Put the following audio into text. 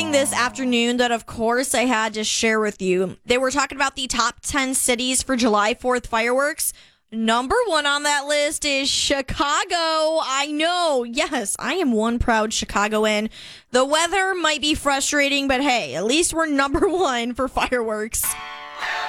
something this afternoon that, of course, I had to share with you. They were talking about the top 10 cities for July 4th fireworks. Number one on that list is Chicago. I know. Yes, I am one proud Chicagoan. The weather might be frustrating, but hey, at least we're number one for fireworks.